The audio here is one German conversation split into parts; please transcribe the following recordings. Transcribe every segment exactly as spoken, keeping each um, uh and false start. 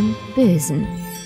Bösen.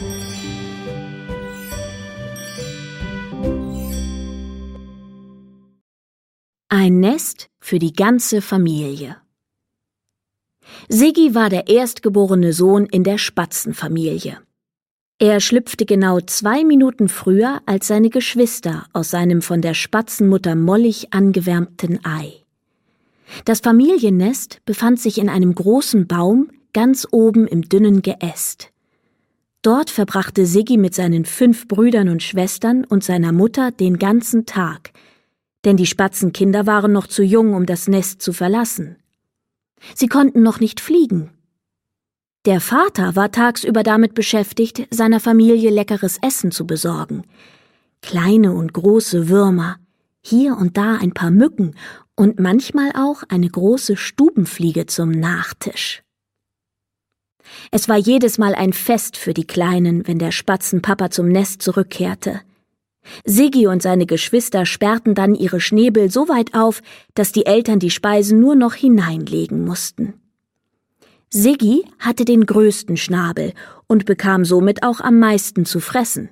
Ein Nest für die ganze Familie. Siggi war der erstgeborene Sohn in der Spatzenfamilie. Er schlüpfte genau zwei Minuten früher als seine Geschwister aus seinem von der Spatzenmutter mollig angewärmten Ei. Das Familiennest befand sich in einem großen Baum ganz oben im dünnen Geäst. Dort verbrachte Siggi mit seinen fünf Brüdern und Schwestern und seiner Mutter den ganzen Tag, denn die Spatzenkinder waren noch zu jung, um das Nest zu verlassen. Sie konnten noch nicht fliegen. Der Vater war tagsüber damit beschäftigt, seiner Familie leckeres Essen zu besorgen. Kleine und große Würmer, hier und da ein paar Mücken und manchmal auch eine große Stubenfliege zum Nachtisch. Es war jedes Mal ein Fest für die Kleinen, wenn der Spatzenpapa zum Nest zurückkehrte. Siggi und seine Geschwister sperrten dann ihre Schnäbel so weit auf, dass die Eltern die Speisen nur noch hineinlegen mussten. Siggi hatte den größten Schnabel und bekam somit auch am meisten zu fressen.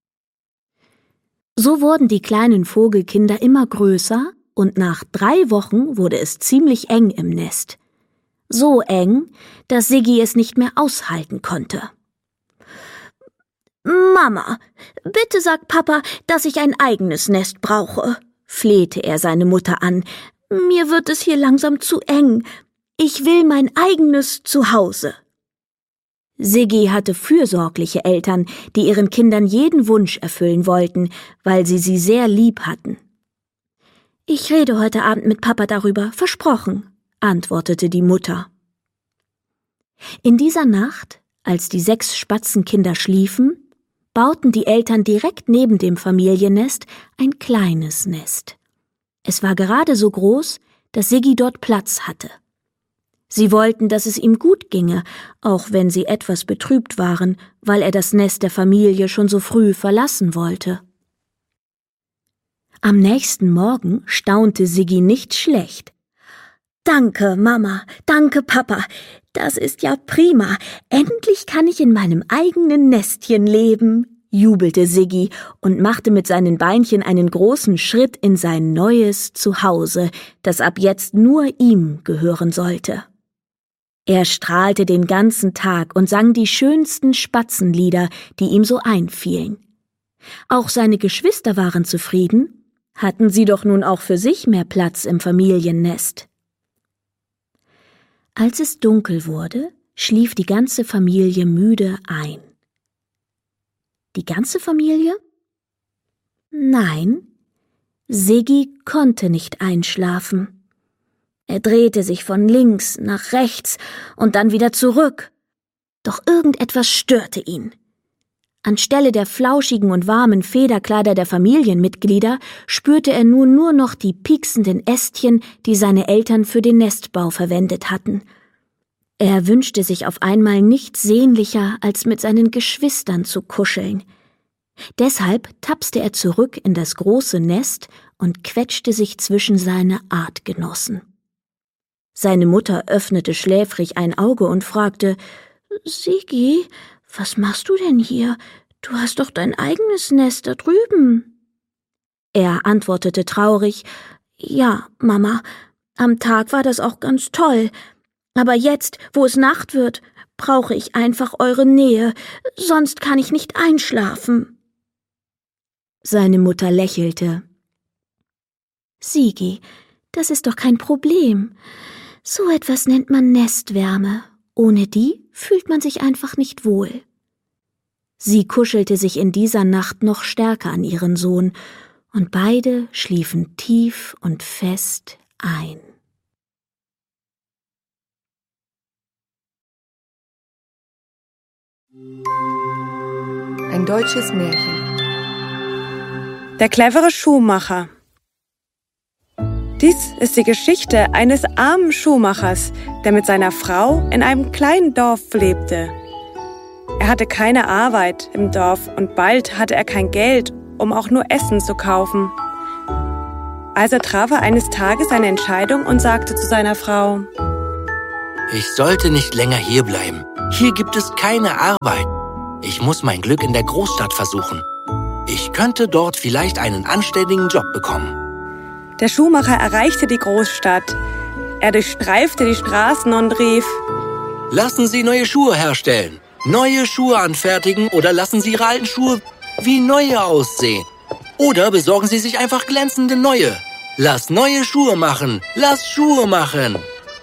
So wurden die kleinen Vogelkinder immer größer und nach drei Wochen wurde es ziemlich eng im Nest. So eng, dass Siggi es nicht mehr aushalten konnte. »Mama, bitte sag Papa, dass ich ein eigenes Nest brauche«, flehte er seine Mutter an. »Mir wird es hier langsam zu eng. Ich will mein eigenes Zuhause.« Siggi hatte fürsorgliche Eltern, die ihren Kindern jeden Wunsch erfüllen wollten, weil sie sie sehr lieb hatten. »Ich rede heute Abend mit Papa darüber, versprochen«, antwortete die Mutter. In dieser Nacht, als die sechs Spatzenkinder schliefen, bauten die Eltern direkt neben dem Familiennest ein kleines Nest. Es war gerade so groß, dass Siggi dort Platz hatte. Sie wollten, dass es ihm gut ginge, auch wenn sie etwas betrübt waren, weil er das Nest der Familie schon so früh verlassen wollte. Am nächsten Morgen staunte Siggi nicht schlecht. »Danke, Mama, danke, Papa, das ist ja prima. Endlich kann ich in meinem eigenen Nestchen leben«, jubelte Siggi und machte mit seinen Beinchen einen großen Schritt in sein neues Zuhause, das ab jetzt nur ihm gehören sollte. Er strahlte den ganzen Tag und sang die schönsten Spatzenlieder, die ihm so einfielen. Auch seine Geschwister waren zufrieden, hatten sie doch nun auch für sich mehr Platz im Familiennest. Als es dunkel wurde, schlief die ganze Familie müde ein. Die ganze Familie? Nein, Siggi konnte nicht einschlafen. Er drehte sich von links nach rechts und dann wieder zurück. Doch irgendetwas störte ihn. Anstelle der flauschigen und warmen Federkleider der Familienmitglieder spürte er nun nur noch die pieksenden Ästchen, die seine Eltern für den Nestbau verwendet hatten. Er wünschte sich auf einmal nichts sehnlicher, als mit seinen Geschwistern zu kuscheln. Deshalb tapste er zurück in das große Nest und quetschte sich zwischen seine Artgenossen. Seine Mutter öffnete schläfrig ein Auge und fragte, »Siggi, was machst du denn hier? Du hast doch dein eigenes Nest da drüben.« Er antwortete traurig, »Ja, Mama, am Tag war das auch ganz toll, aber jetzt, wo es Nacht wird, brauche ich einfach eure Nähe, sonst kann ich nicht einschlafen.« Seine Mutter lächelte. »Siggi, das ist doch kein Problem. So etwas nennt man Nestwärme. Ohne die fühlt man sich einfach nicht wohl.« Sie kuschelte sich in dieser Nacht noch stärker an ihren Sohn, und beide schliefen tief und fest ein. Ein deutsches Märchen. Der clevere Schuhmacher. Dies ist die Geschichte eines armen Schuhmachers, der mit seiner Frau in einem kleinen Dorf lebte. Er hatte keine Arbeit im Dorf und bald hatte er kein Geld, um auch nur Essen zu kaufen. Also traf er eines Tages eine Entscheidung und sagte zu seiner Frau: »Ich sollte nicht länger hierbleiben. Hier gibt es keine Arbeit. Ich muss mein Glück in der Großstadt versuchen. Ich könnte dort vielleicht einen anständigen Job bekommen. Der Schuhmacher erreichte die Großstadt. Er durchstreifte die Straßen und rief: Lassen Sie neue Schuhe herstellen. Neue Schuhe anfertigen oder lassen Sie Ihre alten Schuhe wie neue aussehen. Oder besorgen Sie sich einfach glänzende neue. Lass neue Schuhe machen. Lass Schuhe machen.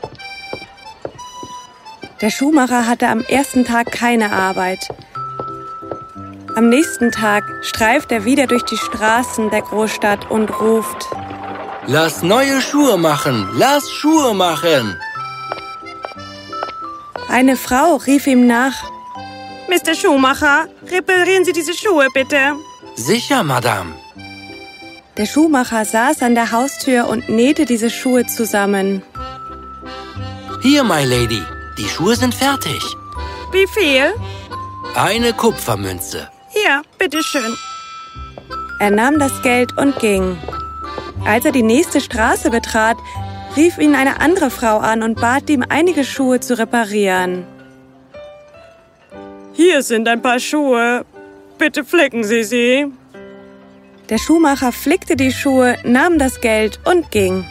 Der Schuhmacher hatte am ersten Tag keine Arbeit. Am nächsten Tag streift er wieder durch die Straßen der Großstadt und ruft: Lass neue Schuhe machen. Lass Schuhe machen. Eine Frau rief ihm nach: Mister Schuhmacher, reparieren Sie diese Schuhe bitte. Sicher, Madame. Der Schuhmacher saß an der Haustür und nähte diese Schuhe zusammen. Hier, my lady, die Schuhe sind fertig. Wie viel? Eine Kupfermünze. Hier, bitteschön. Er nahm das Geld und ging. Als er die nächste Straße betrat, rief ihn eine andere Frau an und bat ihm, einige Schuhe zu reparieren. Hier sind ein paar Schuhe. Bitte flicken Sie sie. Der Schuhmacher flickte die Schuhe, nahm das Geld und ging.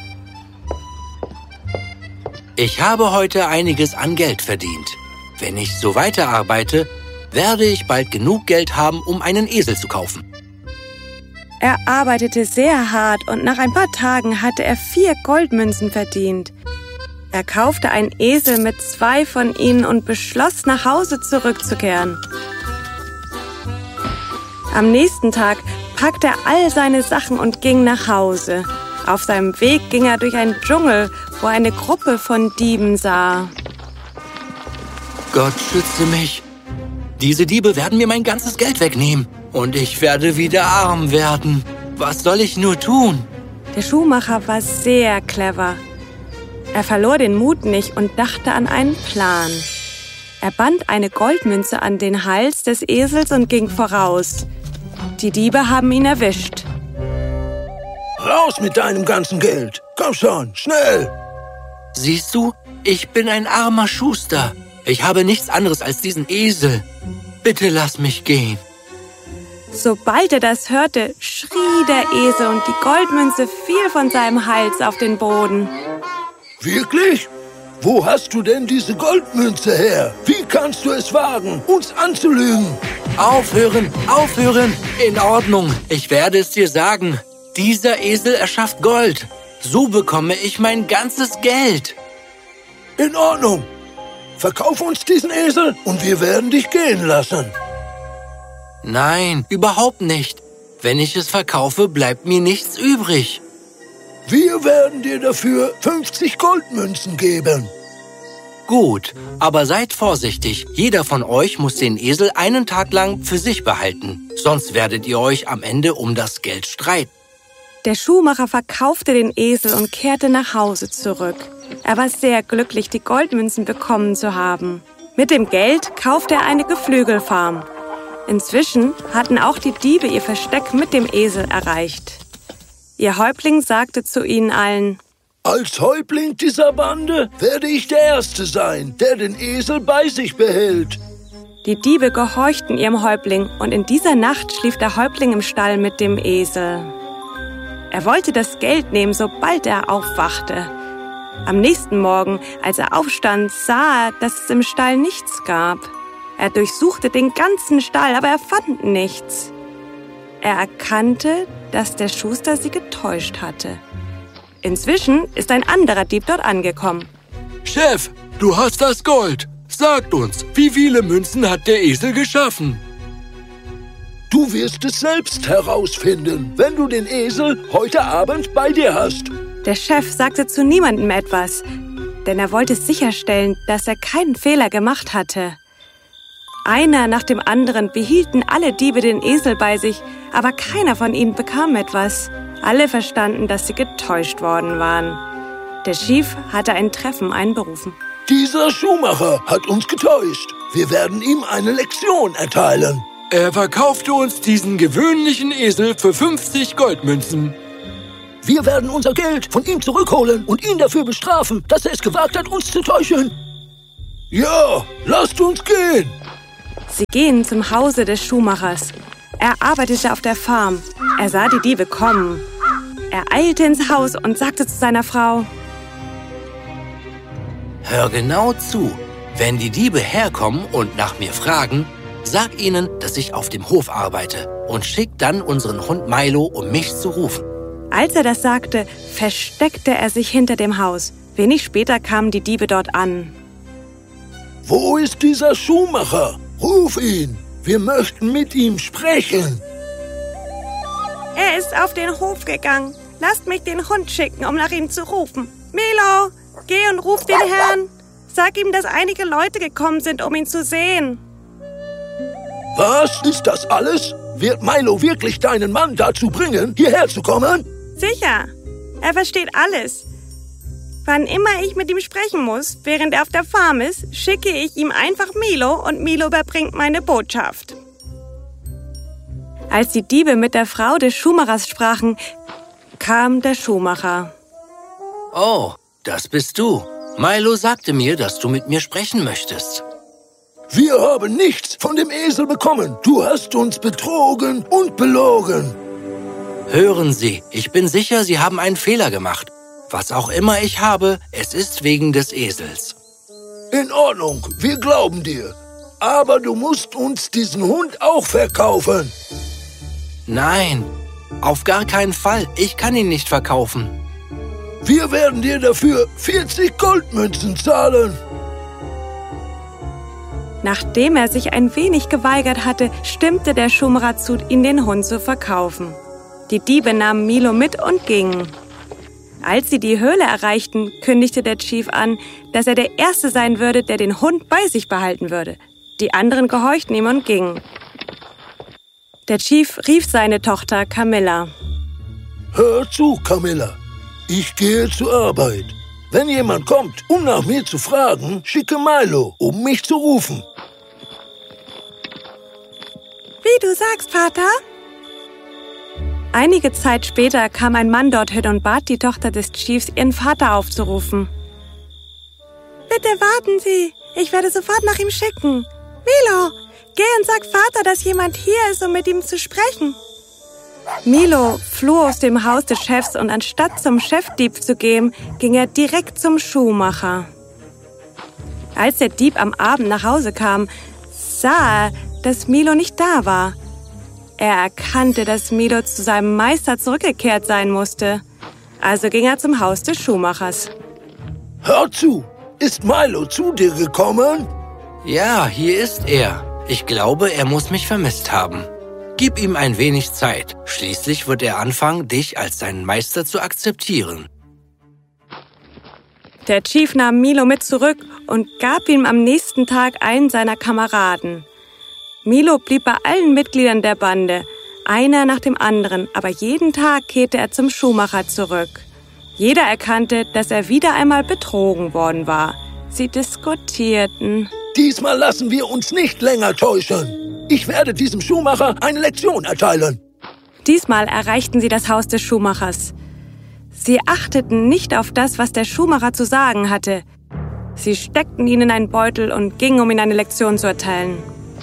Ich habe heute einiges an Geld verdient. Wenn ich so weiterarbeite, werde ich bald genug Geld haben, um einen Esel zu kaufen. Er arbeitete sehr hart und nach ein paar Tagen hatte er vier Goldmünzen verdient. Er kaufte einen Esel mit zwei von ihnen und beschloss, nach Hause zurückzukehren. Am nächsten Tag packte er all seine Sachen und ging nach Hause. Auf seinem Weg ging er durch einen Dschungel, wo er eine Gruppe von Dieben sah. Gott schütze mich. Diese Diebe werden mir mein ganzes Geld wegnehmen. Und ich werde wieder arm werden. Was soll ich nur tun? Der Schuhmacher war sehr clever. Er verlor den Mut nicht und dachte an einen Plan. Er band eine Goldmünze an den Hals des Esels und ging voraus. Die Diebe haben ihn erwischt. Raus mit deinem ganzen Geld! Komm schon, schnell! Siehst du, ich bin ein armer Schuster. Ich habe nichts anderes als diesen Esel. Bitte lass mich gehen. Sobald er das hörte, schrie der Esel und die Goldmünze fiel von seinem Hals auf den Boden. Wirklich? Wo hast du denn diese Goldmünze her? Wie kannst du es wagen, uns anzulügen? Aufhören, aufhören! In Ordnung, ich werde es dir sagen. Dieser Esel erschafft Gold. So bekomme ich mein ganzes Geld. In Ordnung. Verkauf uns diesen Esel und wir werden dich gehen lassen. Nein, überhaupt nicht. Wenn ich es verkaufe, bleibt mir nichts übrig. Wir werden dir dafür fünfzig Goldmünzen geben. Gut, aber seid vorsichtig. Jeder von euch muss den Esel einen Tag lang für sich behalten. Sonst werdet ihr euch am Ende um das Geld streiten. Der Schuhmacher verkaufte den Esel und kehrte nach Hause zurück. Er war sehr glücklich, die Goldmünzen bekommen zu haben. Mit dem Geld kaufte er eine Geflügelfarm. Inzwischen hatten auch die Diebe ihr Versteck mit dem Esel erreicht. Ihr Häuptling sagte zu ihnen allen: Als Häuptling dieser Bande werde ich der Erste sein, der den Esel bei sich behält. Die Diebe gehorchten ihrem Häuptling und in dieser Nacht schlief der Häuptling im Stall mit dem Esel. Er wollte das Geld nehmen, sobald er aufwachte. Am nächsten Morgen, als er aufstand, sah er, dass es im Stall nichts gab. Er durchsuchte den ganzen Stall, aber er fand nichts. Er erkannte, dass der Schuster sie getäuscht hatte. Inzwischen ist ein anderer Dieb dort angekommen. Chef, du hast das Gold. Sagt uns, wie viele Münzen hat der Esel geschaffen? Du wirst es selbst herausfinden, wenn du den Esel heute Abend bei dir hast. Der Chef sagte zu niemandem etwas, denn er wollte sicherstellen, dass er keinen Fehler gemacht hatte. Einer nach dem anderen behielten alle Diebe den Esel bei sich, aber keiner von ihnen bekam etwas. Alle verstanden, dass sie getäuscht worden waren. Der Chief hatte ein Treffen einberufen. Dieser Schuhmacher hat uns getäuscht. Wir werden ihm eine Lektion erteilen. Er verkaufte uns diesen gewöhnlichen Esel für fünfzig Goldmünzen. Wir werden unser Geld von ihm zurückholen und ihn dafür bestrafen, dass er es gewagt hat, uns zu täuschen. Ja, lasst uns gehen. Sie gehen zum Hause des Schuhmachers. Er arbeitete auf der Farm. Er sah die Diebe kommen. Er eilte ins Haus und sagte zu seiner Frau: Hör genau zu. Wenn die Diebe herkommen und nach mir fragen, sag ihnen, dass ich auf dem Hof arbeite und schick dann unseren Hund Milo, um mich zu rufen. Als er das sagte, versteckte er sich hinter dem Haus. Wenig später kamen die Diebe dort an. Wo ist dieser Schuhmacher? Ruf ihn. Wir möchten mit ihm sprechen. Er ist auf den Hof gegangen. Lasst mich den Hund schicken, um nach ihm zu rufen. Milo, geh und ruf den Herrn. Sag ihm, dass einige Leute gekommen sind, um ihn zu sehen. Was? Ist das alles? Wird Milo wirklich deinen Mann dazu bringen, hierher zu kommen? Sicher. Er versteht alles. Wann immer ich mit ihm sprechen muss, während er auf der Farm ist, schicke ich ihm einfach Milo und Milo überbringt meine Botschaft. Als die Diebe mit der Frau des Schuhmachers sprachen, kam der Schuhmacher. Oh, das bist du. Milo sagte mir, dass du mit mir sprechen möchtest. Wir haben nichts von dem Esel bekommen. Du hast uns betrogen und belogen. Hören Sie, ich bin sicher, Sie haben einen Fehler gemacht. Was auch immer ich habe, es ist wegen des Esels. In Ordnung, wir glauben dir. Aber du musst uns diesen Hund auch verkaufen. Nein, auf gar keinen Fall. Ich kann ihn nicht verkaufen. Wir werden dir dafür vierzig Goldmünzen zahlen. Nachdem er sich ein wenig geweigert hatte, stimmte der Schuhmacher zu, ihn den Hund zu verkaufen. Die Diebe nahmen Milo mit und gingen. Als sie die Höhle erreichten, kündigte der Chief an, dass er der Erste sein würde, der den Hund bei sich behalten würde. Die anderen gehorchten ihm und gingen. Der Chief rief seine Tochter Camilla. Hör zu, Camilla. Ich gehe zur Arbeit. Wenn jemand kommt, um nach mir zu fragen, schicke Milo, um mich zu rufen. Wie du sagst, Vater. Einige Zeit später kam ein Mann dorthin und bat die Tochter des Chiefs, ihren Vater aufzurufen. Bitte warten Sie, ich werde sofort nach ihm schicken. Milo, geh und sag Vater, dass jemand hier ist, um mit ihm zu sprechen. Milo floh aus dem Haus des Chefs und anstatt zum Chefdieb zu gehen, ging er direkt zum Schuhmacher. Als der Dieb am Abend nach Hause kam, sah er, dass Milo nicht da war. Er erkannte, dass Milo zu seinem Meister zurückgekehrt sein musste. Also ging er zum Haus des Schuhmachers. Hör zu, ist Milo zu dir gekommen? Ja, hier ist er. Ich glaube, er muss mich vermisst haben. Gib ihm ein wenig Zeit. Schließlich wird er anfangen, dich als seinen Meister zu akzeptieren. Der Chief nahm Milo mit zurück und gab ihm am nächsten Tag einen seiner Kameraden. Milo blieb bei allen Mitgliedern der Bande, einer nach dem anderen, aber jeden Tag kehrte er zum Schuhmacher zurück. Jeder erkannte, dass er wieder einmal betrogen worden war. Sie diskutierten. Diesmal lassen wir uns nicht länger täuschen. Ich werde diesem Schuhmacher eine Lektion erteilen. Diesmal erreichten sie das Haus des Schuhmachers. Sie achteten nicht auf das, was der Schuhmacher zu sagen hatte. Sie steckten ihn in einen Beutel und gingen, um ihm eine Lektion zu erteilen.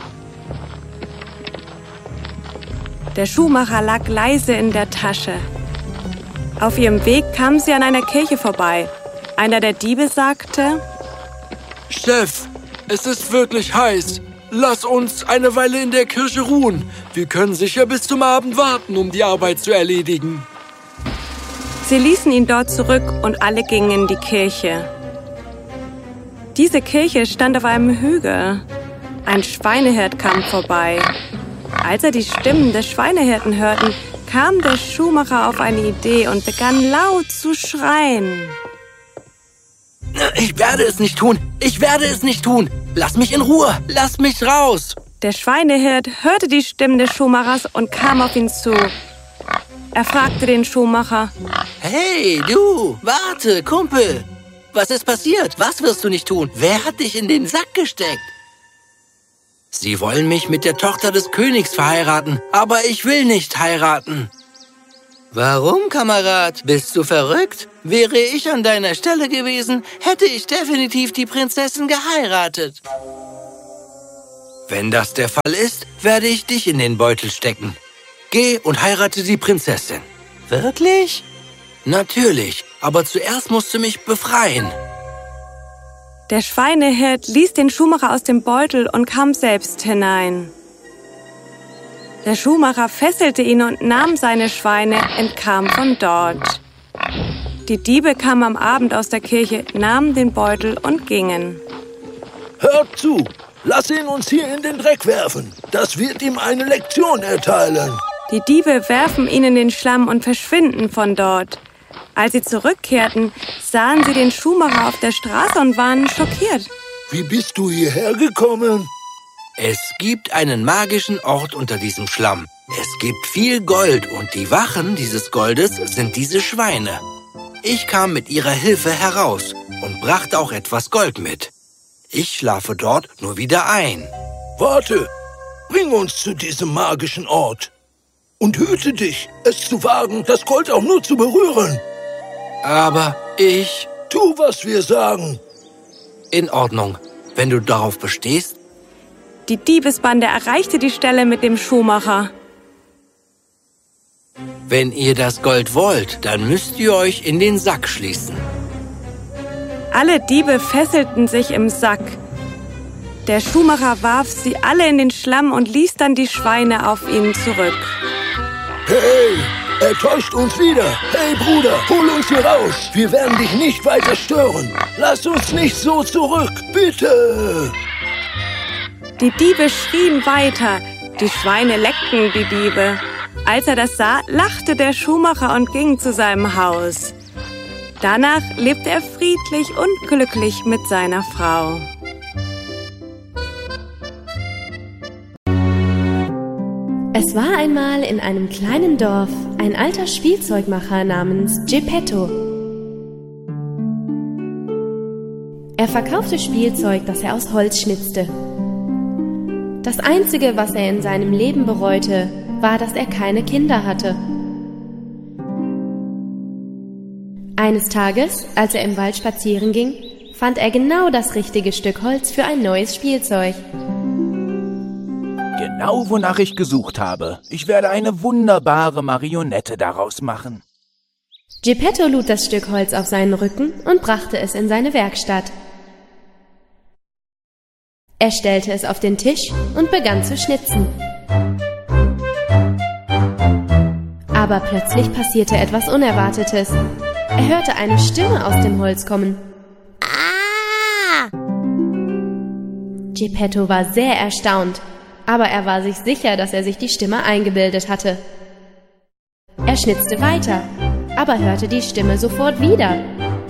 Der Schuhmacher lag leise in der Tasche. Auf ihrem Weg kamen sie an einer Kirche vorbei. Einer der Diebe sagte: Chef, es ist wirklich heiß. Lass uns eine Weile in der Kirche ruhen. Wir können sicher bis zum Abend warten, um die Arbeit zu erledigen. Sie ließen ihn dort zurück und alle gingen in die Kirche. Diese Kirche stand auf einem Hügel. Ein Schweinehirt kam vorbei. Als er die Stimmen des Schweinehirten hörte, kam der Schuhmacher auf eine Idee und begann laut zu schreien. Ich werde es nicht tun! Ich werde es nicht tun! Lass mich in Ruhe! Lass mich raus! Der Schweinehirt hörte die Stimmen des Schuhmachers und kam auf ihn zu. Er fragte den Schuhmacher: Hey, du! Warte, Kumpel! Was ist passiert? Was wirst du nicht tun? Wer hat dich in den Sack gesteckt? Sie wollen mich mit der Tochter des Königs verheiraten, aber ich will nicht heiraten. Warum, Kamerad? Bist du verrückt? Wäre ich an deiner Stelle gewesen, hätte ich definitiv die Prinzessin geheiratet. Wenn das der Fall ist, werde ich dich in den Beutel stecken. Geh und heirate die Prinzessin. Wirklich? Natürlich, aber zuerst musst du mich befreien. Der Schweinehirt ließ den Schuhmacher aus dem Beutel und kam selbst hinein. Der Schuhmacher fesselte ihn und nahm seine Schweine, entkam von dort. Die Diebe kamen am Abend aus der Kirche, nahmen den Beutel und gingen. Hört zu, lass ihn uns hier in den Dreck werfen. Das wird ihm eine Lektion erteilen. Die Diebe werfen ihn in den Schlamm und verschwinden von dort. Als sie zurückkehrten, sahen sie den Schuhmacher auf der Straße und waren schockiert. Wie bist du hierher gekommen? Es gibt einen magischen Ort unter diesem Schlamm. Es gibt viel Gold und die Wachen dieses Goldes sind diese Schweine. Ich kam mit ihrer Hilfe heraus und brachte auch etwas Gold mit. Ich schlafe dort nur wieder ein. Warte, bring uns zu diesem magischen Ort. Und hüte dich, es zu wagen, das Gold auch nur zu berühren. Aber ich... Tu, was wir sagen. In Ordnung, wenn du darauf bestehst. Die Diebesbande erreichte die Stelle mit dem Schuhmacher. Wenn ihr das Gold wollt, dann müsst ihr euch in den Sack schließen. Alle Diebe fesselten sich im Sack. Der Schuhmacher warf sie alle in den Schlamm und ließ dann die Schweine auf ihn zurück. Hey, er täuscht uns wieder. Hey, Bruder, hol uns hier raus. Wir werden dich nicht weiter stören. Lass uns nicht so zurück, bitte. Die Diebe schrien weiter. Die Schweine leckten die Diebe. Als er das sah, lachte der Schuhmacher und ging zu seinem Haus. Danach lebte er friedlich und glücklich mit seiner Frau. Es war einmal in einem kleinen Dorf ein alter Spielzeugmacher namens Geppetto. Er verkaufte Spielzeug, das er aus Holz schnitzte. Das Einzige, was er in seinem Leben bereute, war, dass er keine Kinder hatte. Eines Tages, als er im Wald spazieren ging, fand er genau das richtige Stück Holz für ein neues Spielzeug. Genau, wonach ich gesucht habe. Ich werde eine wunderbare Marionette daraus machen. Geppetto lud das Stück Holz auf seinen Rücken und brachte es in seine Werkstatt. Er stellte es auf den Tisch und begann zu schnitzen. Aber plötzlich passierte etwas Unerwartetes. Er hörte eine Stimme aus dem Holz kommen. Ah! Geppetto war sehr erstaunt, aber er war sich sicher, dass er sich die Stimme eingebildet hatte. Er schnitzte weiter, aber hörte die Stimme sofort wieder.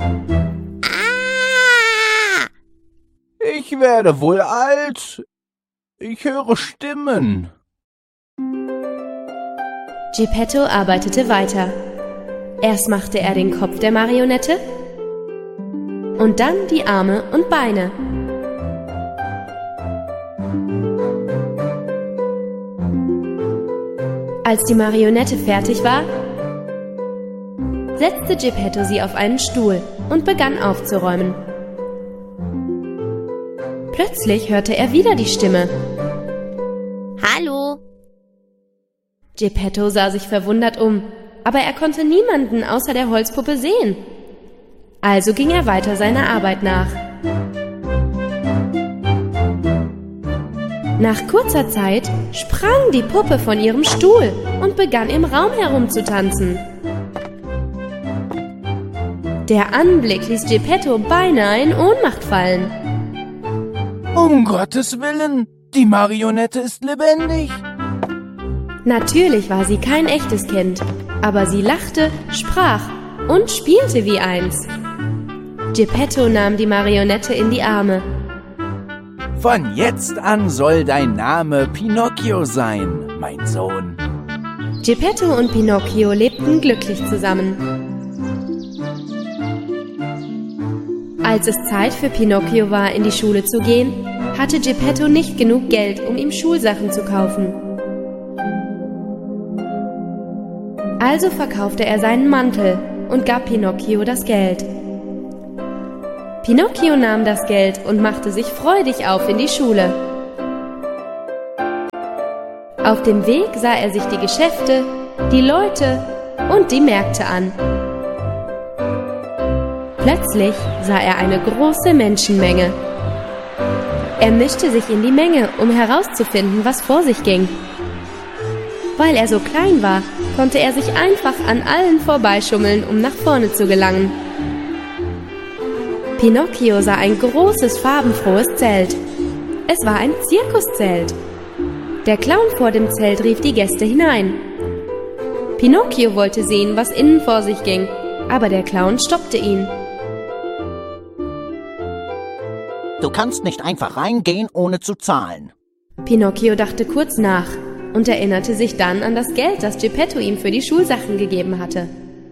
Ich werde wohl alt. Ich höre Stimmen. Geppetto arbeitete weiter. Erst machte er den Kopf der Marionette und dann die Arme und Beine. Als die Marionette fertig war, setzte Geppetto sie auf einen Stuhl und begann aufzuräumen. Plötzlich hörte er wieder die Stimme. Hallo! Geppetto sah sich verwundert um, aber er konnte niemanden außer der Holzpuppe sehen. Also ging er weiter seiner Arbeit nach. Nach kurzer Zeit sprang die Puppe von ihrem Stuhl und begann im Raum herumzutanzen. Der Anblick ließ Geppetto beinahe in Ohnmacht fallen. Um Gottes Willen, die Marionette ist lebendig. Natürlich war sie kein echtes Kind, aber sie lachte, sprach und spielte wie eins. Geppetto nahm die Marionette in die Arme. Von jetzt an soll dein Name Pinocchio sein, mein Sohn. Geppetto und Pinocchio lebten glücklich zusammen. Als es Zeit für Pinocchio war, in die Schule zu gehen, hatte Geppetto nicht genug Geld, um ihm Schulsachen zu kaufen. Also verkaufte er seinen Mantel und gab Pinocchio das Geld. Pinocchio nahm das Geld und machte sich freudig auf in die Schule. Auf dem Weg sah er sich die Geschäfte, die Leute und die Märkte an. Plötzlich sah er eine große Menschenmenge. Er mischte sich in die Menge, um herauszufinden, was vor sich ging. Weil er so klein war, konnte er sich einfach an allen vorbeischummeln, um nach vorne zu gelangen. Pinocchio sah ein großes, farbenfrohes Zelt. Es war ein Zirkuszelt. Der Clown vor dem Zelt rief die Gäste hinein. Pinocchio wollte sehen, was innen vor sich ging, aber der Clown stoppte ihn. Du kannst nicht einfach reingehen, ohne zu zahlen. Pinocchio dachte kurz nach und erinnerte sich dann an das Geld, das Geppetto ihm für die Schulsachen gegeben hatte.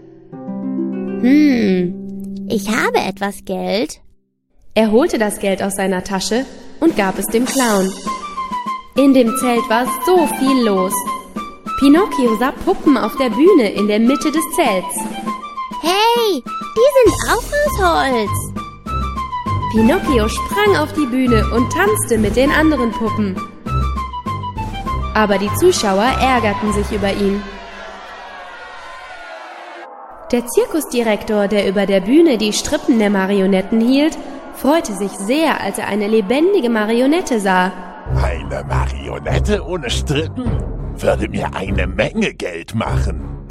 Hm, ich habe etwas Geld. Er holte das Geld aus seiner Tasche und gab es dem Clown. In dem Zelt war so viel los. Pinocchio sah Puppen auf der Bühne in der Mitte des Zelts. Hey, die sind auch aus Holz. Pinocchio sprang auf die Bühne und tanzte mit den anderen Puppen. Aber die Zuschauer ärgerten sich über ihn. Der Zirkusdirektor, der über der Bühne die Strippen der Marionetten hielt, freute sich sehr, als er eine lebendige Marionette sah. Eine Marionette ohne Strippen würde mir eine Menge Geld machen,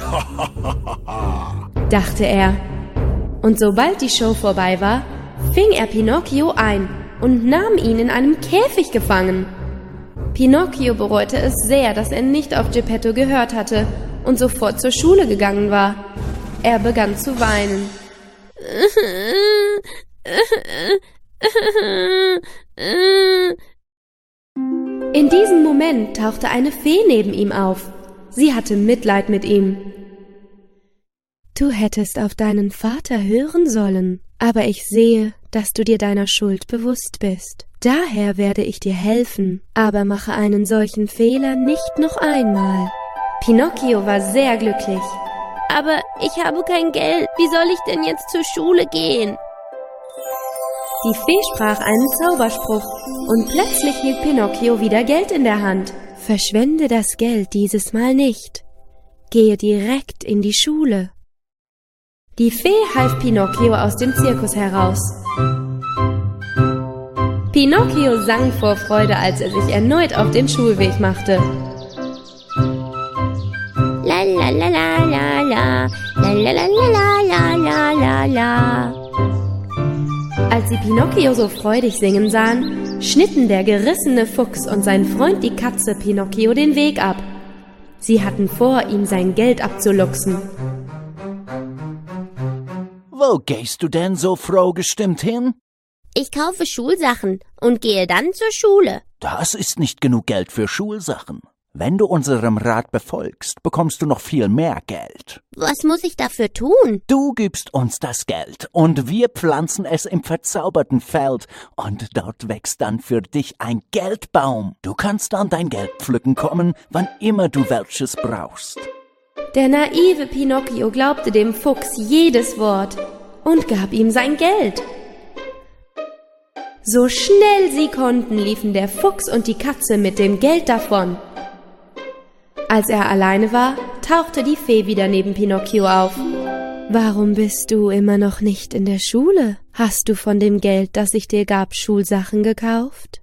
dachte er. Und sobald die Show vorbei war, fing er Pinocchio ein und nahm ihn in einem Käfig gefangen. Pinocchio bereute es sehr, dass er nicht auf Geppetto gehört hatte und sofort zur Schule gegangen war. Er begann zu weinen. In diesem Moment tauchte eine Fee neben ihm auf. Sie hatte Mitleid mit ihm. Du hättest auf deinen Vater hören sollen, aber ich sehe, dass du dir deiner Schuld bewusst bist. Daher werde ich dir helfen, aber mache einen solchen Fehler nicht noch einmal. Pinocchio war sehr glücklich. Aber ich habe kein Geld. Wie soll ich denn jetzt zur Schule gehen? Die Fee sprach einen Zauberspruch und plötzlich hielt Pinocchio wieder Geld in der Hand. Verschwende das Geld dieses Mal nicht. Gehe direkt in die Schule. Die Fee half Pinocchio aus dem Zirkus heraus. Pinocchio sang vor Freude, als er sich erneut auf den Schulweg machte. La la la la la la, la la la la la la la. Als sie Pinocchio so freudig singen sahen, schnitten der gerissene Fuchs und sein Freund die Katze Pinocchio den Weg ab. Sie hatten vor, ihm sein Geld abzuluchsen. Wo gehst du denn so froh gestimmt hin? Ich kaufe Schulsachen und gehe dann zur Schule. Das ist nicht genug Geld für Schulsachen. Wenn du unserem Rat befolgst, bekommst du noch viel mehr Geld. Was muss ich dafür tun? Du gibst uns das Geld und wir pflanzen es im verzauberten Feld und dort wächst dann für dich ein Geldbaum. Du kannst dann dein Geld pflücken kommen, wann immer du welches brauchst. Der naive Pinocchio glaubte dem Fuchs jedes Wort und gab ihm sein Geld. So schnell sie konnten, liefen der Fuchs und die Katze mit dem Geld davon. Als er alleine war, tauchte die Fee wieder neben Pinocchio auf. Warum bist du immer noch nicht in der Schule? Hast du von dem Geld, das ich dir gab, Schulsachen gekauft?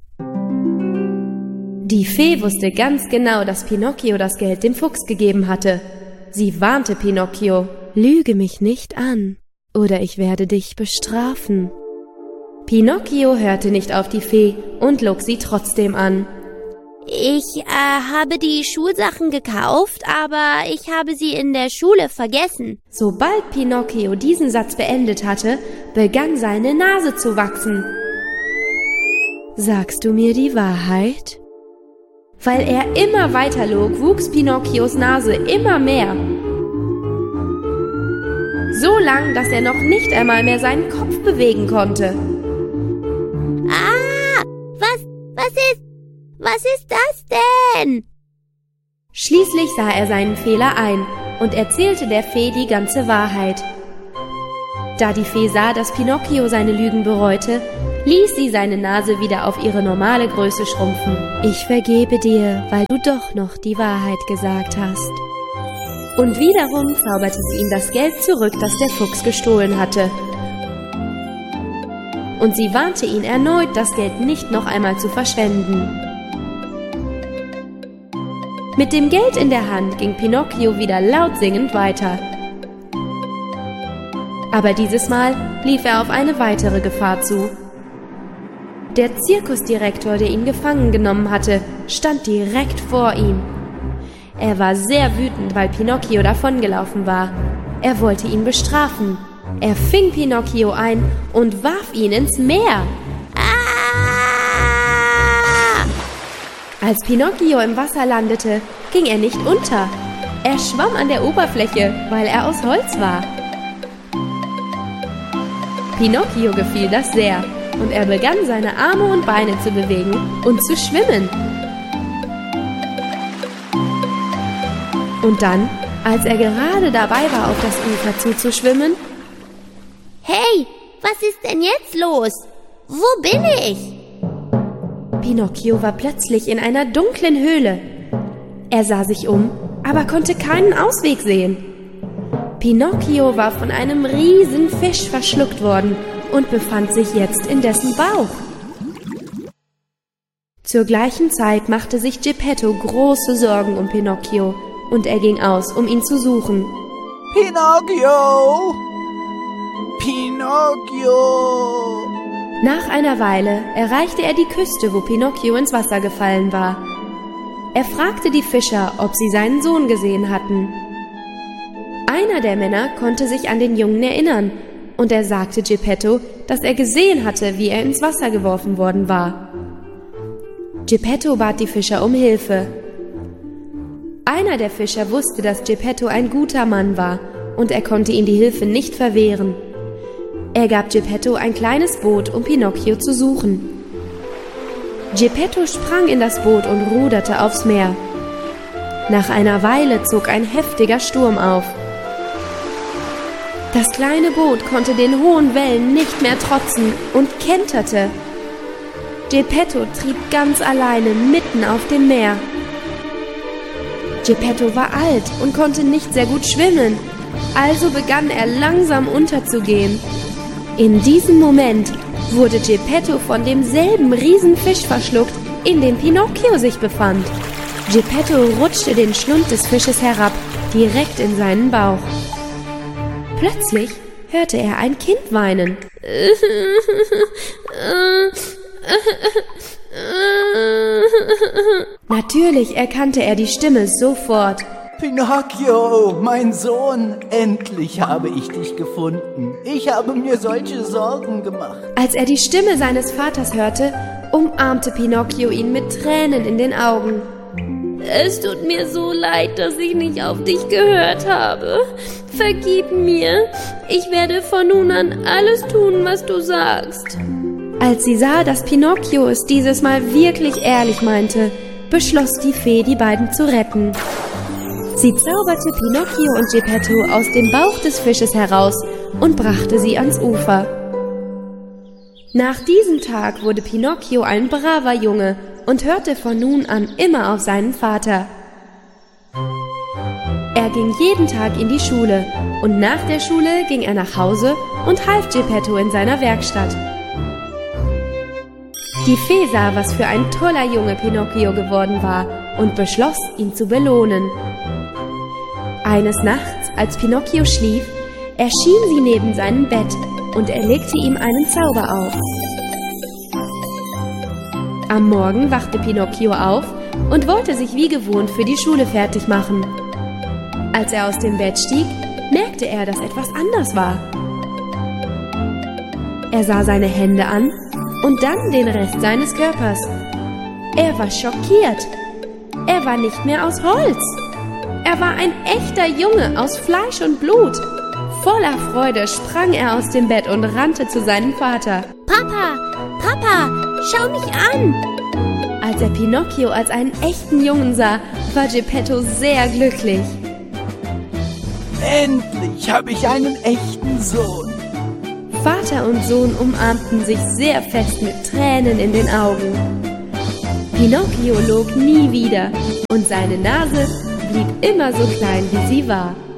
Die Fee wusste ganz genau, dass Pinocchio das Geld dem Fuchs gegeben hatte. Sie warnte Pinocchio: Lüge mich nicht an, oder ich werde dich bestrafen. Pinocchio hörte nicht auf die Fee und log sie trotzdem an. Ich äh, habe die Schulsachen gekauft, aber ich habe sie in der Schule vergessen. Sobald Pinocchio diesen Satz beendet hatte, begann seine Nase zu wachsen. Sagst du mir die Wahrheit? Weil er immer weiter log, wuchs Pinocchios Nase immer mehr. So lang, dass er noch nicht einmal mehr seinen Kopf bewegen konnte. Ah, was, was ist, was ist das denn? Schließlich sah er seinen Fehler ein und erzählte der Fee die ganze Wahrheit. Da die Fee sah, dass Pinocchio seine Lügen bereute, ließ sie seine Nase wieder auf ihre normale Größe schrumpfen. »Ich vergebe dir, weil du doch noch die Wahrheit gesagt hast.« Und wiederum zauberte sie ihm das Geld zurück, das der Fuchs gestohlen hatte. Und sie warnte ihn erneut, das Geld nicht noch einmal zu verschwenden. Mit dem Geld in der Hand ging Pinocchio wieder laut singend weiter. Aber dieses Mal lief er auf eine weitere Gefahr zu. Der Zirkusdirektor, der ihn gefangen genommen hatte, stand direkt vor ihm. Er war sehr wütend, weil Pinocchio davongelaufen war. Er wollte ihn bestrafen. Er fing Pinocchio ein und warf ihn ins Meer. Ah! Als Pinocchio im Wasser landete, ging er nicht unter. Er schwamm an der Oberfläche, weil er aus Holz war. Pinocchio gefiel das sehr und er begann, seine Arme und Beine zu bewegen und zu schwimmen. Und dann, als er gerade dabei war, auf das Ufer zuzuschwimmen: »Hey, was ist denn jetzt los? Wo bin ich?« Pinocchio war plötzlich in einer dunklen Höhle. Er sah sich um, aber konnte keinen Ausweg sehen. Pinocchio war von einem riesen Fisch verschluckt worden und befand sich jetzt in dessen Bauch. Zur gleichen Zeit machte sich Geppetto große Sorgen um Pinocchio und er ging aus, um ihn zu suchen. Pinocchio! Pinocchio! Nach einer Weile erreichte er die Küste, wo Pinocchio ins Wasser gefallen war. Er fragte die Fischer, ob sie seinen Sohn gesehen hatten. Einer der Männer konnte sich an den Jungen erinnern und er sagte Geppetto, dass er gesehen hatte, wie er ins Wasser geworfen worden war. Geppetto bat die Fischer um Hilfe. Einer der Fischer wusste, dass Geppetto ein guter Mann war und er konnte ihm die Hilfe nicht verwehren. Er gab Geppetto ein kleines Boot, um Pinocchio zu suchen. Geppetto sprang in das Boot und ruderte aufs Meer. Nach einer Weile zog ein heftiger Sturm auf. Das kleine Boot konnte den hohen Wellen nicht mehr trotzen und kenterte. Geppetto trieb ganz alleine mitten auf dem Meer. Geppetto war alt und konnte nicht sehr gut schwimmen, also begann er langsam unterzugehen. In diesem Moment wurde Geppetto von demselben Riesenfisch verschluckt, in dem Pinocchio sich befand. Geppetto rutschte den Schlund des Fisches herab, direkt in seinen Bauch. Plötzlich hörte er ein Kind weinen. Natürlich erkannte er die Stimme sofort. Pinocchio, mein Sohn, endlich habe ich dich gefunden. Ich habe mir solche Sorgen gemacht. Als er die Stimme seines Vaters hörte, umarmte Pinocchio ihn mit Tränen in den Augen. Es tut mir so leid, dass ich nicht auf dich gehört habe. Vergib mir. Ich werde von nun an alles tun, was du sagst. Als sie sah, dass Pinocchio es dieses Mal wirklich ehrlich meinte, beschloss die Fee, die beiden zu retten. Sie zauberte Pinocchio und Geppetto aus dem Bauch des Fisches heraus und brachte sie ans Ufer. Nach diesem Tag wurde Pinocchio ein braver Junge und hörte von nun an immer auf seinen Vater. Er ging jeden Tag in die Schule und nach der Schule ging er nach Hause und half Geppetto in seiner Werkstatt. Die Fee sah, was für ein toller Junge Pinocchio geworden war und beschloss, ihn zu belohnen. Eines Nachts, als Pinocchio schlief, erschien sie neben seinem Bett und er legte ihm einen Zauber auf. Am Morgen wachte Pinocchio auf und wollte sich wie gewohnt für die Schule fertig machen. Als er aus dem Bett stieg, merkte er, dass etwas anders war. Er sah seine Hände an und dann den Rest seines Körpers. Er war schockiert. Er war nicht mehr aus Holz. Er war ein echter Junge aus Fleisch und Blut. Voller Freude sprang er aus dem Bett und rannte zu seinem Vater. Papa, Papa, schau mich an! Als er Pinocchio als einen echten Jungen sah, war Geppetto sehr glücklich. Endlich habe ich einen echten Sohn. Vater und Sohn umarmten sich sehr fest mit Tränen in den Augen. Pinocchio log nie wieder und seine Nase blieb immer so klein, wie sie war.